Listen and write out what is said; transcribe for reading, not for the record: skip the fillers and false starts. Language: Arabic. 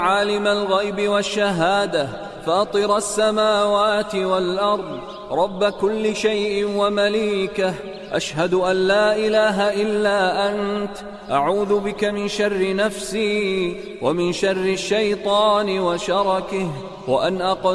عالم الغيب والشهادة فاطر السماوات والأرض رب كل شيء ومليكه، أشهد أن لا إله إلا أنت، أعوذ بك من شر نفسي ومن شر الشيطان وشركه، وأن